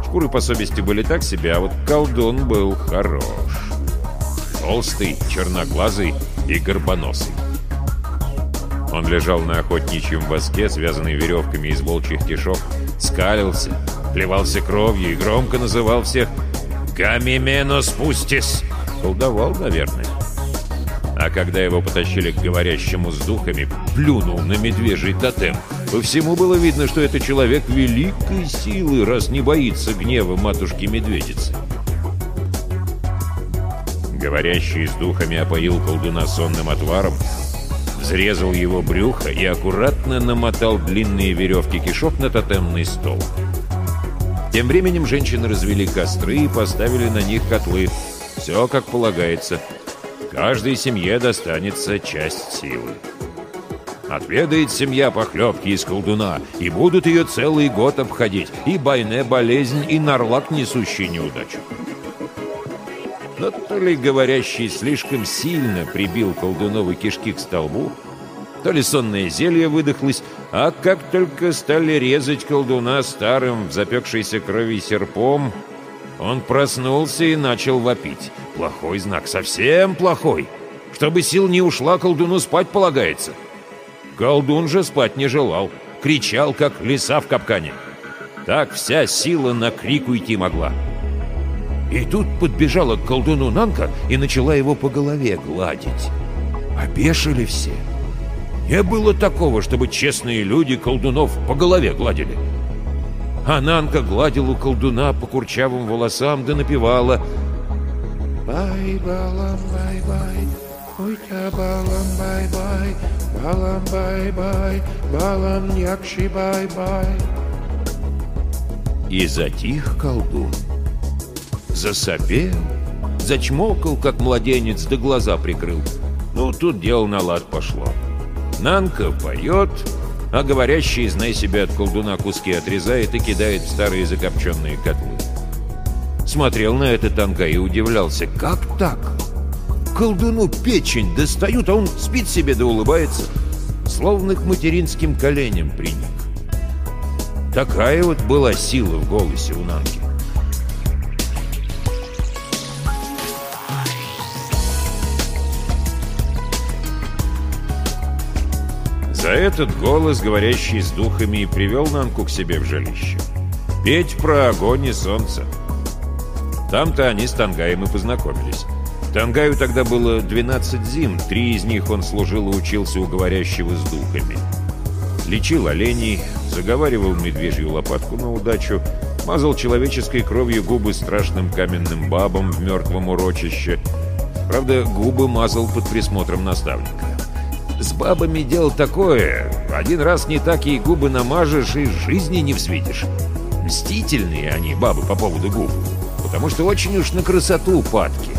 Шкуры по совести были так себе, а вот колдун был хорош. Толстый, черноглазый и горбоносый. Он лежал на охотничьем воске, связанный веревками из волчьих кишок, скалился, плевался кровью и громко называл всех «Гамименос пустис!» Колдовал, наверное. А когда его потащили к говорящему с духами, плюнул на медвежий тотем. По всему было видно, что это человек великой силы, раз не боится гнева матушки-медведицы. Говорящий с духами опоил колдуна сонным отваром, взрезал его брюхо и аккуратно намотал длинные веревки кишок на тотемный стол. Тем временем женщины развели костры и поставили на них котлы. Все как полагается. Каждой семье достанется часть силы. Отведает семья похлебки из колдуна, и будут ее целый год обходить, и байне болезнь, и нарлак, несущий неудачу. Но то ли говорящий слишком сильно прибил колдуновы кишки к столбу, то ли сонное зелье выдохлось, а как только стали резать колдуна старым в запекшейся крови серпом, он проснулся и начал вопить. Плохой знак, совсем плохой. Чтобы сил не ушла, колдуну спать полагается. Колдун же спать не желал, кричал, как лиса в капкане. Так вся сила на крик уйти могла. И тут подбежала к колдуну Нанка и начала его по голове гладить. Опешили все. Не было такого, чтобы честные люди колдунов по голове гладили. А Нанка гладила колдуна по курчавым волосам да напевала: «Бай-балам, бай-бай, ой-та балам, бай-бай, балам, бай-бай, балам, някши, бай-бай». И затих колдун. Засопел, зачмокал, как младенец, да глаза прикрыл. Ну, тут дело на лад пошло. Нанка поет, а говорящий, знай себя, от колдуна куски отрезает и кидает в старые закопченные котлы. Смотрел на это Танга и удивлялся. Как так? Колдуну печень достают, а он спит себе да улыбается, словно к материнским коленям приник. Такая вот была сила в голосе у Нанки. За этот голос, говорящий с духами, и привел Нанку к себе в жилище. Петь про огонь и солнце. Там-то они с Тангаем и познакомились. Тангаю тогда было 12 зим, 3 из них он служил и учился у говорящего с духами. Лечил оленей, заговаривал медвежью лопатку на удачу, мазал человеческой кровью губы страшным каменным бабам в мертвом урочище. Правда, губы мазал под присмотром наставника. С бабами дело такое. Один раз не так ей губы намажешь и жизни не взвидишь. Мстительные они, бабы, по поводу губ, потому что очень уж на красоту падки.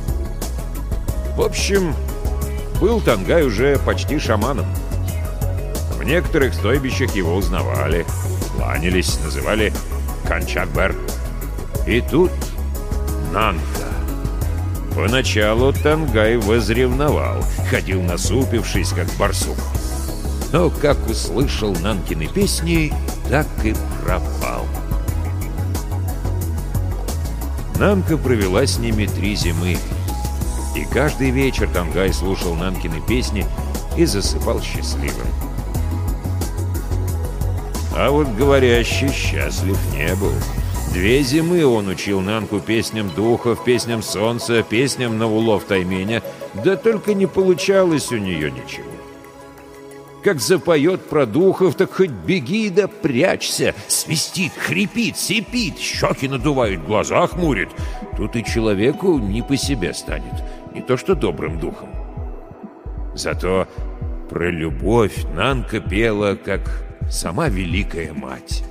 В общем, был Тангай уже почти шаманом. В некоторых стойбищах его узнавали, кланялись, называли Канчакбер. И тут Нанка. Поначалу Тангай возревновал, ходил насупившись, как барсук. Но как услышал Нанкины песни, так и пропал. Нанка провела с ними 3 зимы. И каждый вечер Тангай слушал Нанкины песни и засыпал счастливым. А вот говорящий счастлив не был. 2 зимы он учил Нанку песням духов, песням солнца, песням на улов тайменя, да только не получалось у нее ничего. Как запоет про духов, так хоть беги да прячься, свистит, хрипит, сипит, щеки надувает, глаза хмурит. Тут и человеку не по себе станет, не то что добрым духом. Зато про любовь Нанка пела, как сама Великая Мать.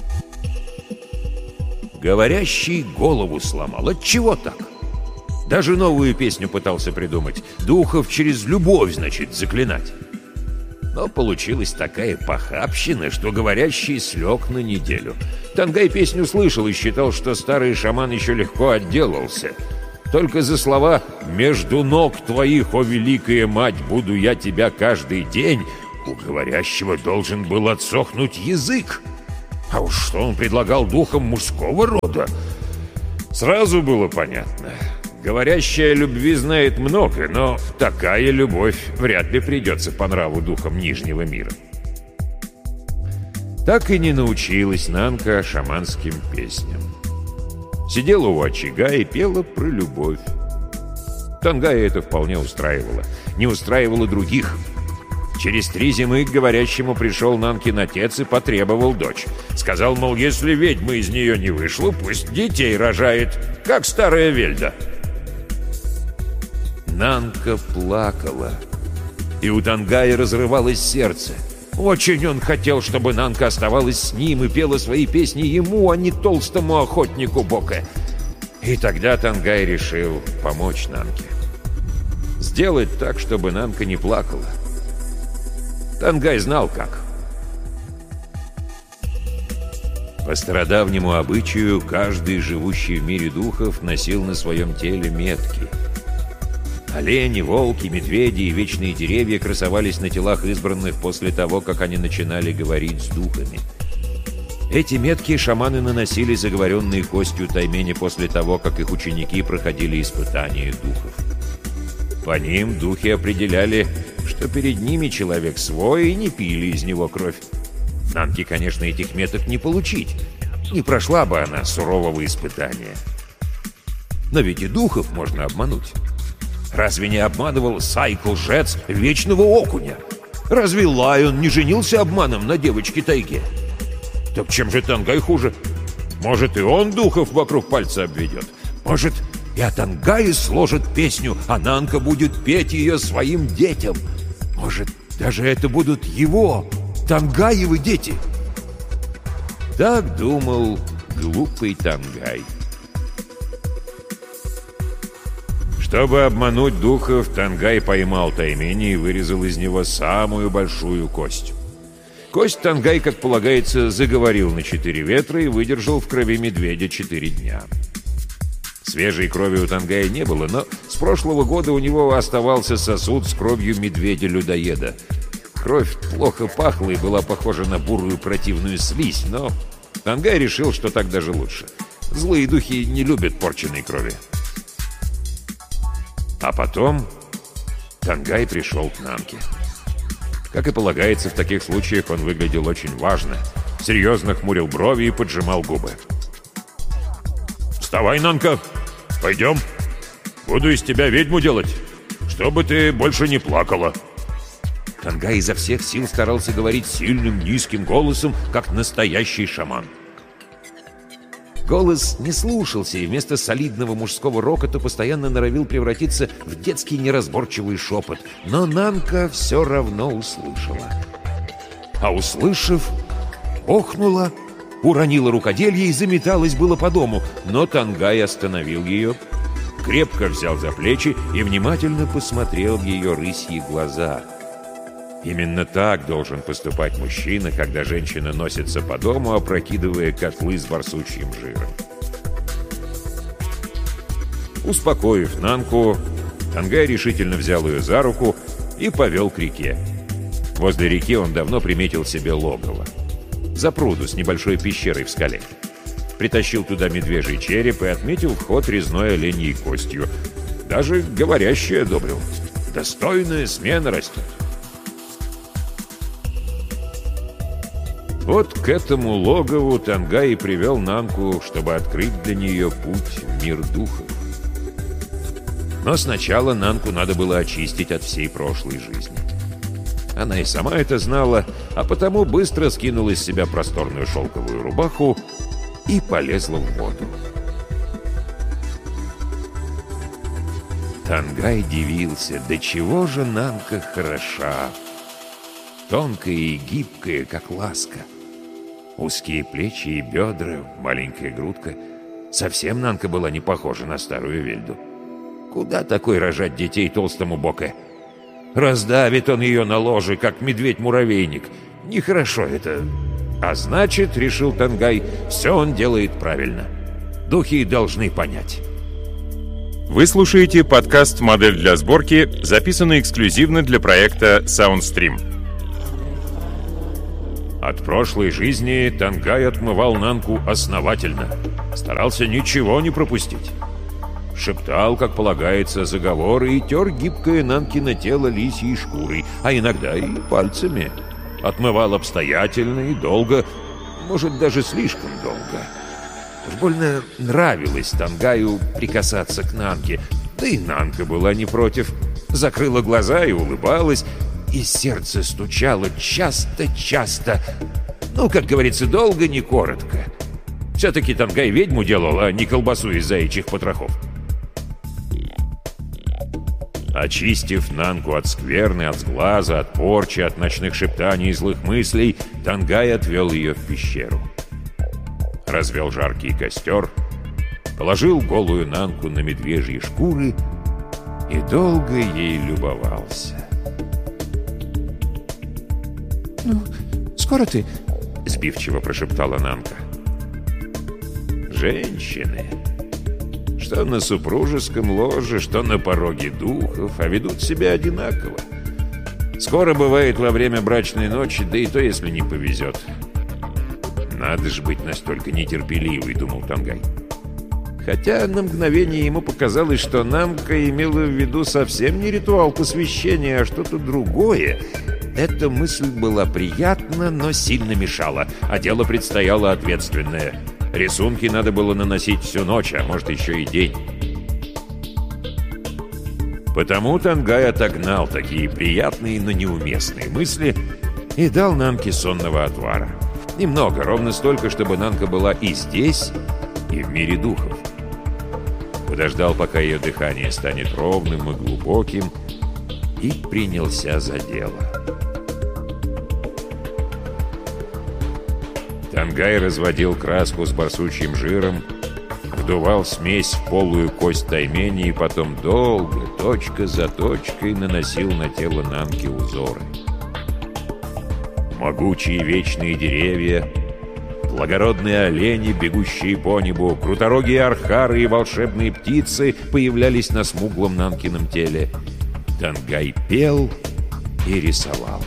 Говорящий голову сломал. Отчего так? Даже новую песню пытался придумать. Духов через любовь, значит, заклинать. Но получилась такая похабщина, что говорящий слег на неделю. Тангай песню слышал и считал, что старый шаман еще легко отделался. Только за слова «Между ног твоих, о Великая Мать, буду я тебя каждый день» у говорящего должен был отсохнуть язык. А уж что он предлагал духам мужского рода, сразу было понятно. Говорящая о любви знает много, но такая любовь вряд ли придется по нраву духам Нижнего мира. Так и не научилась Нанка шаманским песням. Сидела у очага и пела про любовь. Тангая это вполне устраивало. Не устраивало других. Через 3 зимы к говорящему пришел Нанкин отец и потребовал дочь. Сказал, мол, если ведьма из нее не вышла, пусть детей рожает, как старая Вельда. Нанка плакала, и у Тангая разрывалось сердце. Очень он хотел, чтобы Нанка оставалась с ним и пела свои песни ему, а не толстому охотнику Боке. И тогда Тангай решил помочь Нанке. Сделать так, чтобы Нанка не плакала. Тангай знал как. По стародавнему обычаю, каждый, живущий в мире духов, носил на своем теле метки. Олени, волки, медведи и вечные деревья красовались на телах избранных после того, как они начинали говорить с духами. Эти метки шаманы наносили заговоренные костью Таймене после того, как их ученики проходили испытания духов. По ним духи определяли, что перед ними человек свой, и не пили из него кровь. Нанке, конечно, этих меток не получить. Не прошла бы она сурового испытания. Но ведь и духов можно обмануть. Разве не обманывал Сайк-лжец Вечного Окуня? Разве Лайон не женился обманом на девочке Тайге? Так чем же Тангай хуже? Может, и он духов вокруг пальца обведет? Может, и о Тангае сложит песню, а Нанка будет петь ее своим детям? Может, даже это будут его, Тангаевы дети? Так думал глупый Тангай. Чтобы обмануть духов, Тангай поймал Таймене и вырезал из него самую большую кость. Кость Тангай, как полагается, заговорил на 4 ветра и выдержал в крови медведя 4 дня. Свежей крови у Тангая не было, но с прошлого года у него оставался сосуд с кровью медведя-людоеда. Кровь плохо пахла и была похожа на бурую противную слизь, но Тангай решил, что так даже лучше. Злые духи не любят порченной крови. А потом Тангай пришел к Нанке. Как и полагается, в таких случаях он выглядел очень важно, серьезно хмурил брови и поджимал губы. «Вставай, Нанка! Пойдем! Буду из тебя ведьму делать, чтобы ты больше не плакала!» Тангай изо всех сил старался говорить сильным, низким голосом, как настоящий шаман. Голос не слушался, и вместо солидного мужского рокота постоянно норовил превратиться в детский неразборчивый шепот. Но Нанка все равно услышала. А услышав, охнула, уронила рукоделье и заметалась было по дому. Но Тангай остановил ее, крепко взял за плечи и внимательно посмотрел в ее рысьи глаза. Именно так должен поступать мужчина, когда женщина носится по дому, опрокидывая котлы с барсучьим жиром. Успокоив Нанку, Тангай решительно взял ее за руку и повел к реке. Возле реки он давно приметил себе логово. Запруду с небольшой пещерой в скале. Притащил туда медвежий череп и отметил вход резной оленьей костью. Даже говорящий одобрил. Достойная смена растет. Вот к этому логову Тангай и привел Нанку, чтобы открыть для нее путь в мир духов. Но сначала Нанку надо было очистить от всей прошлой жизни. Она и сама это знала, а потому быстро скинула из себя просторную шелковую рубаху и полезла в воду. Тангай дивился, до чего же Нанка хороша. Тонкая и гибкая, как ласка. Узкие плечи и бедра, маленькая грудка. Совсем Нанка была не похожа на старую Вельду. Куда такой рожать детей толстому Боке? Раздавит он ее на ложе, как медведь-муравейник. Нехорошо это. А значит, решил Тангай, все он делает правильно. Духи должны понять. Вы слушаете подкаст «Модель для сборки», записанный эксклюзивно для проекта SoundStream. От прошлой жизни Тангай отмывал Нанку основательно. Старался ничего не пропустить. Шептал, как полагается, заговоры и тер гибкое Нанкино тело лисьей шкурой, а иногда и пальцами. Отмывал обстоятельно и долго, может, даже слишком долго. Уж больно нравилось Тангаю прикасаться к Нанке, да и Нанка была не против. Закрыла глаза и улыбалась, и сердце стучало часто-часто. Ну, как говорится, долго, не коротко. Все-таки Тангай ведьму делал, а не колбасу из заячьих потрохов. Очистив Нанку от скверны, от сглаза, от порчи, от ночных шептаний и злых мыслей, Тангай отвел ее в пещеру. Развел жаркий костер, положил голую Нанку на медвежьи шкуры и долго ей любовался. «Ну, скоро ты?» — сбивчиво прошептала Нанка. Женщины, что на супружеском ложе, что на пороге духов, а ведут себя одинаково. Скоро бывает во время брачной ночи, да и то, если не повезет. Надо же быть настолько нетерпеливой, думал Тангай. Хотя на мгновение ему показалось, что Нанка имела в виду совсем не ритуал посвящения, а что-то другое. Эта мысль была приятна, но сильно мешала, а дело предстояло ответственное. Рисунки надо было наносить всю ночь, а может еще и день. Потому Тангай отогнал такие приятные, но неуместные мысли и дал Нанке сонного отвара. Немного, ровно столько, чтобы Нанка была и здесь, и в мире духов. Подождал, пока ее дыхание станет ровным и глубоким, и принялся за дело. Тангай разводил краску с барсучьим жиром, вдувал смесь в полую кость таймени и потом долго, точка за точкой, наносил на тело Нанки узоры. Могучие вечные деревья, благородные олени, бегущие по небу, круторогие архары и волшебные птицы появлялись на смуглом Нанкином теле. Тангай пел и рисовал.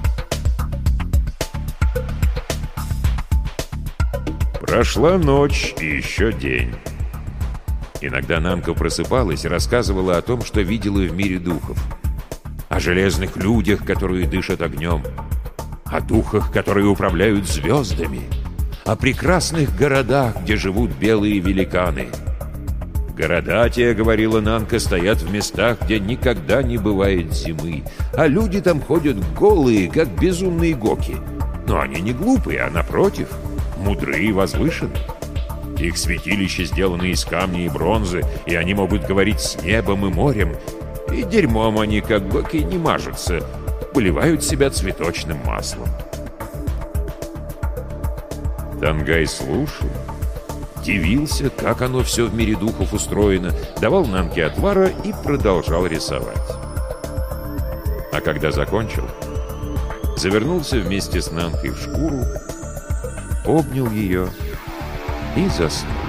Прошла ночь и еще день. Иногда Нанка просыпалась и рассказывала о том, что видела в мире духов. О железных людях, которые дышат огнем. О духах, которые управляют звездами. О прекрасных городах, где живут белые великаны. Города те, говорила Нанка, стоят в местах, где никогда не бывает зимы. А люди там ходят голые, как безумные гоки. Но они не глупые, а напротив, мудрые и возвышены. Их святилища сделаны из камня и бронзы, и они могут говорить с небом и морем. И дерьмом они, как гоки, не мажутся, поливают себя цветочным маслом. Тангай слушал, дивился, как оно все в мире духов устроено, давал Нанке отвара и продолжал рисовать. А когда закончил, завернулся вместе с Нанкой в шкуру, обнял ее и заснул.